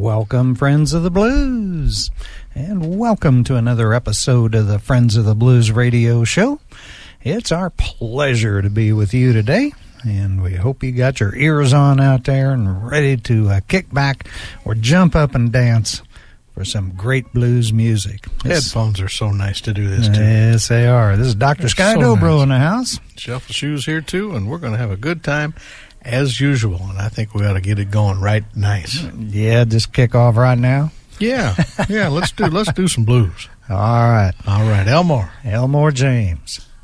Welcome, Friends of the Blues, and welcome to another episode of the Friends of the Blues radio show. It's our pleasure to be with you today, and we hope you got your ears on out there and ready to kick back or jump up and dance for some great blues music. Headphones are so nice to do this, too. Yes, they are. This is Dr. Sky Dobro in the house. Shuffle Shoes here, too, and we're going to have a good time as usual, and I think we ought to get it going right nice. Yeah, just kick off right now. Yeah, let's do some blues. All right. Elmore James.